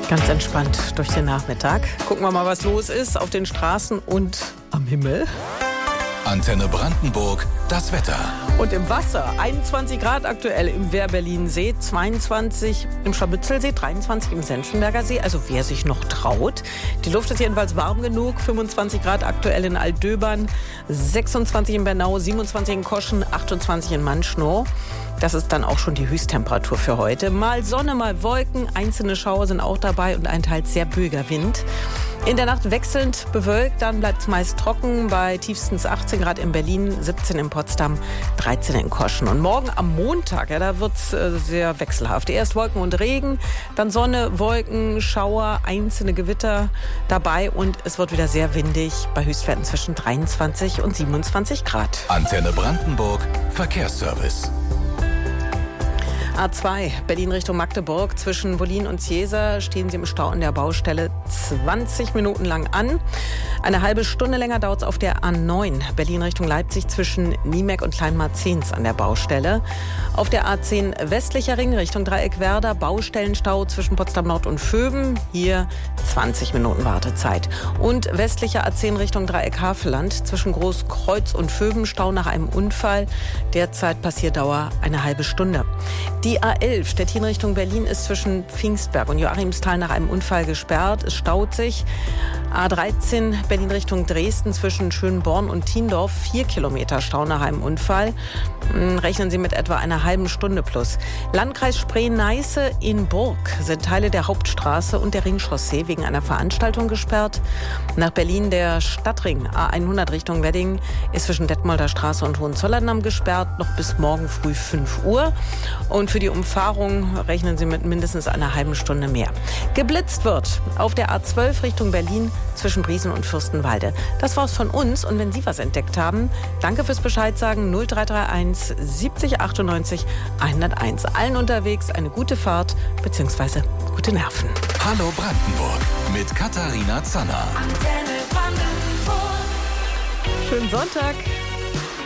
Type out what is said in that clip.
Ganz entspannt durch den Nachmittag. Gucken wir mal, was los ist auf den Straßen und am Himmel. Antenne Brandenburg, das Wetter. Und im Wasser 21 Grad aktuell im Wehr-Berlin-See, 22 im Scharmützelsee, 23 im Senftenberger See. Also wer sich noch traut. Die Luft ist jedenfalls warm genug. 25 Grad aktuell in Altdöbern, 26 in Bernau, 27 in Koschen, 28 in Manschnow. Das ist dann auch schon die Höchsttemperatur für heute. Mal Sonne, mal Wolken, einzelne Schauer sind auch dabei und ein teils sehr böiger Wind. In der Nacht wechselnd bewölkt, dann bleibt es meist trocken bei tiefstens 18 Grad in Berlin, 17 in Potsdam, 13 in Koschen. Und morgen am Montag, da wird es sehr wechselhaft. Erst Wolken und Regen, dann Sonne, Wolken, Schauer, einzelne Gewitter dabei und es wird wieder sehr windig bei Höchstwerten zwischen 23 und 27 Grad. Antenne Brandenburg, Verkehrsservice. A2, Berlin Richtung Magdeburg. Zwischen Wollin und Zieser stehen Sie im Stau an der Baustelle 20 Minuten lang an. Eine halbe Stunde länger dauert es auf der A9, Berlin Richtung Leipzig zwischen Niemek und Kleinmarzens an der Baustelle. Auf der A10 westlicher Ring Richtung Dreieckwerder, Baustellenstau zwischen Potsdam Nord und Vöben. Hier 20 Minuten Wartezeit. Und westlicher A10 Richtung Dreieck Havelland zwischen Großkreuz und Vöben, Stau nach einem Unfall. Derzeit Passierdauer eine halbe Stunde. Die A11 Stettin Richtung Berlin ist zwischen Pfingstberg und Joachimsthal nach einem Unfall gesperrt. Es staut sich. A13 Berlin Richtung Dresden zwischen Schönborn und Tiendorf. 4 Kilometer Stau nach einem Unfall. Rechnen Sie mit etwa einer halben Stunde plus. Landkreis Spree-Neiße in Burg sind Teile der Hauptstraße und der Ringchaussee wegen einer Veranstaltung gesperrt. Nach Berlin der Stadtring A100 Richtung Wedding ist zwischen Detmolder Straße und Hohenzollerndamm gesperrt. Noch bis morgen früh 5 Uhr. Und für die Umfahrung rechnen Sie mit mindestens einer halben Stunde mehr. Geblitzt wird auf der A12 Richtung Berlin zwischen Briesen und Fürstenwalde. Das war's von uns. Und wenn Sie was entdeckt haben, danke fürs Bescheid sagen. 0331 70 98 101. Allen unterwegs eine gute Fahrt bzw. gute Nerven. Hallo Brandenburg mit Katharina Zanner. Schönen Sonntag.